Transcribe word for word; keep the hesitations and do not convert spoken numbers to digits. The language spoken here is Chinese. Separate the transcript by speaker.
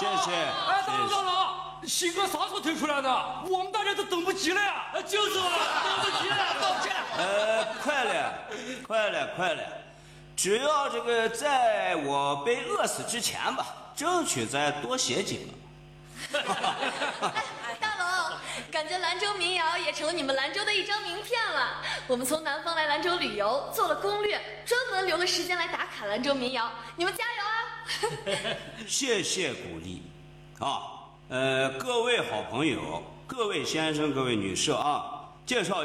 Speaker 1: 谢谢。
Speaker 2: 哎，大佬大佬，新歌啥时候推出来的？我们大家都等不及了呀！就是嘛，等不及了，等不及了。
Speaker 1: 呃，快了，快了，快了。只要这个在我被饿死之前吧，争取再多写几个。
Speaker 3: 哎，大佬，感觉兰州民谣也成了你们兰州的一张名片了。我们从南方来兰州旅游，做了攻略，专门留了时间来打卡兰州民谣。你们加油啊！
Speaker 1: 谢谢鼓励，啊，呃，各位好朋友，各位先生，各位女士啊，介绍。